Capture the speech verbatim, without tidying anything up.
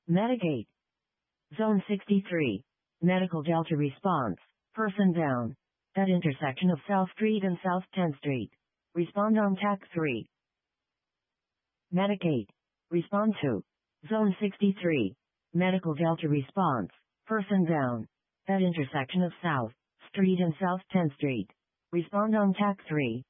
Medicate. Zone sixty-three. Medical Delta response. Person down. At intersection of South Street and South tenth Street. Respond on T A C three. Medicate. Respond to. Zone sixty-three. Medical Delta response. Person down. At intersection of South Street and South tenth Street. Respond on T A C three.